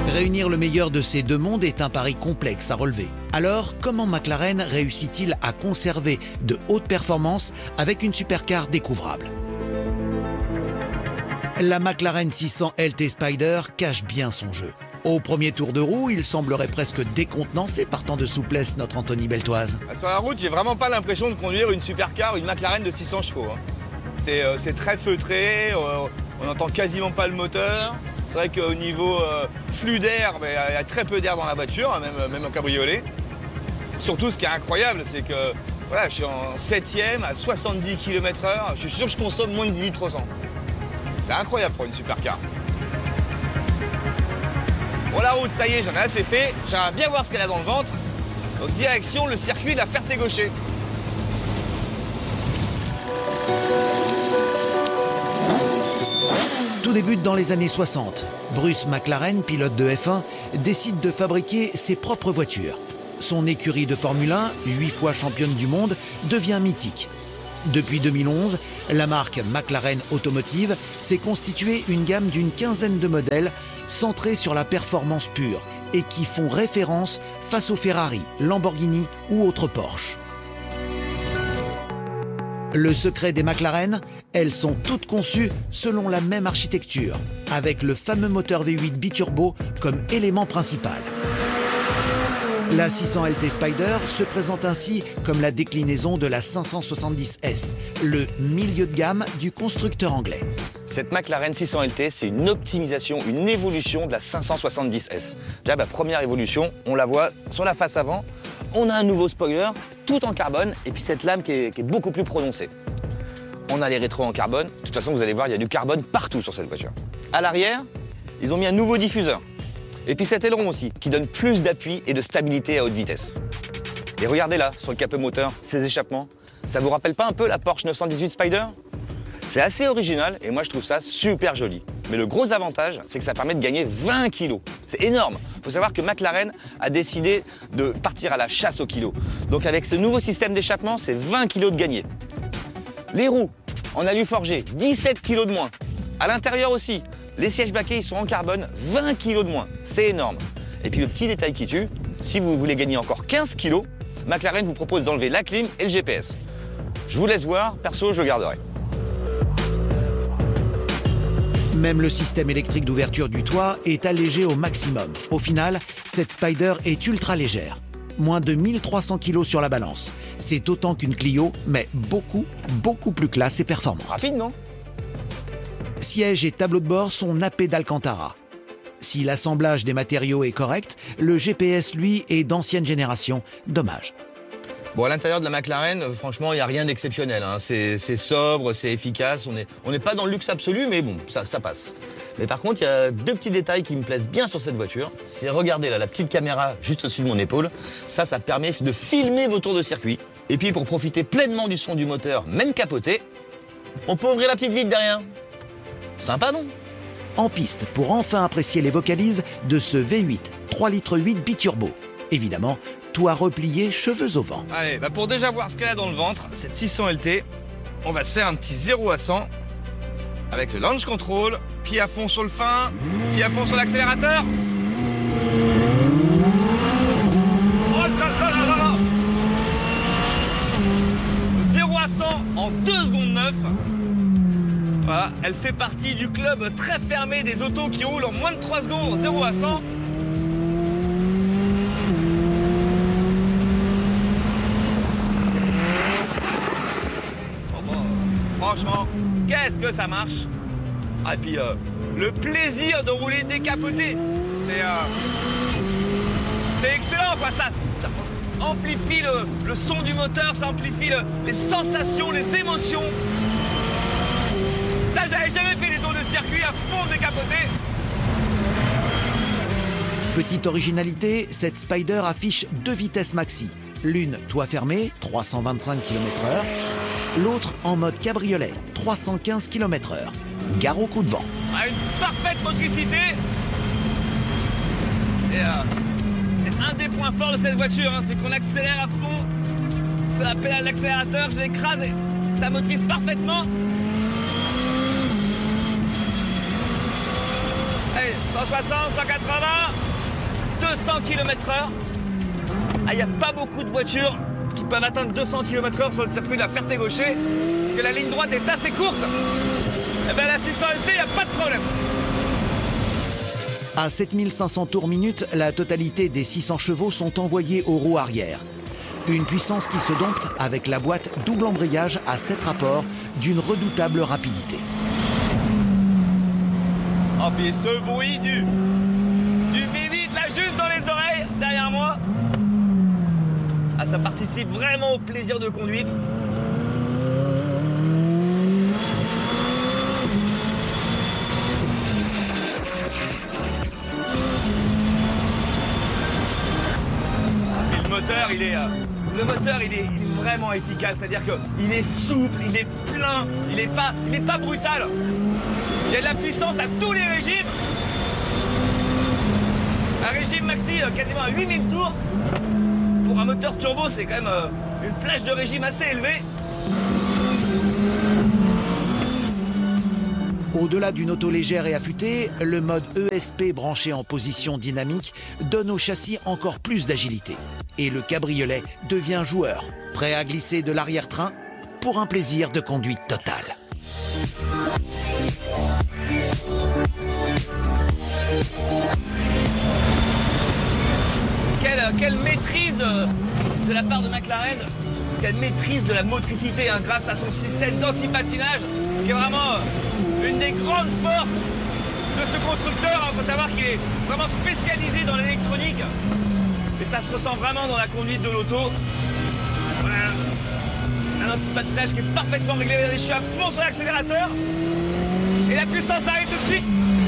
Réunir le meilleur de ces deux mondes est un pari complexe à relever. Alors, comment McLaren réussit-il à conserver de hautes performances avec une supercar découvrable? La McLaren 600 LT Spider cache bien son jeu. Au premier tour de roue, il semblerait presque décontenancé par tant de souplesse, notre Anthony Beltoise. Sur la route, j'ai vraiment pas l'impression de conduire une supercar, une McLaren de 600 chevaux. C'est très feutré, on n'entend quasiment pas le moteur. C'est vrai qu'au niveau flux d'air, il y a très peu d'air dans la voiture, même en cabriolet. Surtout, ce qui est incroyable, c'est que voilà, je suis en 7e à 70 km/h. Je suis sûr que je consomme moins de 10 litres au 100. C'est incroyable pour une supercar. Pour la route, ça y est, j'en ai assez fait. J'aimerais bien voir ce qu'elle a dans le ventre. Donc direction le circuit de la Ferté-Gaucher. Tout débute dans les années 60. Bruce McLaren, pilote de F1, décide de fabriquer ses propres voitures. Son écurie de Formule 1, 8 fois championne du monde, devient mythique. Depuis 2011, la marque McLaren Automotive s'est constituée une gamme d'une quinzaine de modèles centrés sur la performance pure et qui font référence face aux Ferrari, Lamborghini ou autres Porsche. Le secret des McLaren, elles sont toutes conçues selon la même architecture, avec le fameux moteur V8 biturbo comme élément principal. La 600 LT Spider se présente ainsi comme la déclinaison de la 570S, le milieu de gamme du constructeur anglais. Cette McLaren 600 LT, c'est une optimisation, une évolution de la 570S. Déjà, première évolution, on la voit sur la face avant, on a un nouveau spoiler, tout en carbone, et puis cette lame qui est beaucoup plus prononcée. On a les rétros en carbone, de toute façon vous allez voir, il y a du carbone partout sur cette voiture. À l'arrière, ils ont mis un nouveau diffuseur. Et puis cet aileron aussi, qui donne plus d'appui et de stabilité à haute vitesse. Et regardez là, sur le capot moteur, ces échappements. Ça vous rappelle pas un peu la Porsche 918 Spider? C'est assez original et moi je trouve ça super joli. Mais le gros avantage, c'est que ça permet de gagner 20 kilos. C'est énorme. Il faut savoir que McLaren a décidé de partir à la chasse au kilo. Donc avec ce nouveau système d'échappement, c'est 20 kilos de gagné. Les roues, en alu forgé, 17 kilos de moins. À l'intérieur aussi, les sièges baquets, ils sont en carbone, 20 kg de moins. C'est énorme. Et puis le petit détail qui tue, si vous voulez gagner encore 15 kg, McLaren vous propose d'enlever la clim et le GPS. Je vous laisse voir, perso, je le garderai. Même le système électrique d'ouverture du toit est allégé au maximum. Au final, cette Spider est ultra légère. Moins de 1300 kg sur la balance. C'est autant qu'une Clio, mais beaucoup plus classe et performante. Rapide, non ? Sièges et tableau de bord sont nappés d'Alcantara. Si l'assemblage des matériaux est correct, le GPS, lui, est d'ancienne génération. Dommage. Bon, à l'intérieur de la McLaren, franchement, il n'y a rien d'exceptionnel. C'est sobre, c'est efficace. On n'est pas dans le luxe absolu, mais bon, ça passe. Mais par contre, il y a deux petits détails qui me plaisent bien sur cette voiture. C'est, regardez là, la petite caméra juste au-dessus de mon épaule. Ça permet de filmer vos tours de circuit. Et puis, pour profiter pleinement du son du moteur, même capoté, on peut ouvrir la petite vitre derrière. Sympa, non? En piste pour enfin apprécier les vocalises de ce V8 3,8 litres biturbo. Évidemment, toit replié, cheveux au vent. Allez, pour déjà voir ce qu'elle a dans le ventre, cette 600 LT, on va se faire un petit 0 à 100 avec le launch control, pied à fond sur le frein, pied à fond sur l'accélérateur. Oh là là là là! 0 à 100 en 2 secondes 9. Voilà, elle fait partie du club très fermé des autos qui roulent en moins de 3 secondes, 0 à 100. Franchement, qu'est-ce que ça marche? Ah, et puis le plaisir de rouler décapoté, c'est excellent quoi, ça amplifie le son du moteur, ça amplifie les sensations, les émotions. Ça, j'avais jamais fait les tours de circuit à fond décapoté. Petite originalité, cette Spider affiche 2 vitesses maxi. L'une toit fermé, 325 km/h. L'autre en mode cabriolet, 315 km/h. Gare au coup de vent. Une parfaite motricité. Et un des points forts de cette voiture, c'est qu'on accélère à fond. Sur la pédale d'accélérateur, je l'écrase et ça motorise parfaitement. Allez, Allez, 160, 180, 200 km/h. Ah, il n'y a pas beaucoup de voitures qui peuvent atteindre 200 km/h sur le circuit de la Ferté-Gaucher, parce que la ligne droite est assez courte. Et bien la 600 LT, il n'y a pas de problème. À 7500 tours minute, la totalité des 600 chevaux sont envoyés aux roues arrière. Une puissance qui se dompte avec la boîte double embrayage à 7 rapports d'une redoutable rapidité. Oh, puis ce bruit du bibit là juste dans les oreilles derrière moi. Ah, ça participe vraiment au plaisir de conduite. Le moteur, il est vraiment efficace, c'est-à-dire qu'il est souple, il est plein, il est pas brutal. Il y a de la puissance à tous les régimes. Un régime maxi quasiment à 8000 tours. Pour un moteur turbo, c'est quand même une plage de régime assez élevée. Au-delà d'une auto légère et affûtée, le mode ESP branché en position dynamique donne au châssis encore plus d'agilité. Et le cabriolet devient joueur, prêt à glisser de l'arrière-train pour un plaisir de conduite totale. Quelle maîtrise de la part de McLaren, quelle maîtrise de la motricité grâce à son système d'anti-patinage qui est vraiment une des grandes forces de ce constructeur. Il faut savoir qu'il est vraiment spécialisé dans l'électronique et ça se ressent vraiment dans la conduite de l'auto. Voilà. Un anti-patinage qui est parfaitement réglé. Je suis à fond sur l'accélérateur et la puissance arrive tout de suite.